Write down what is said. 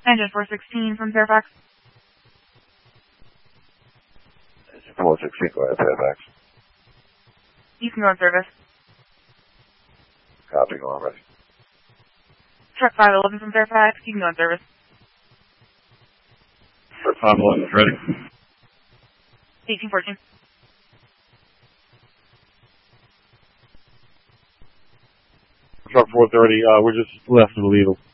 Engine 416 from Fairfax. Engine 416, go ahead, Fairfax. You can go in service. Copy, go on, ready. Truck 511 from Fairfax, you can go in service. Truck 511 is ready. 1814. Truck 430, we're just left of the Legal.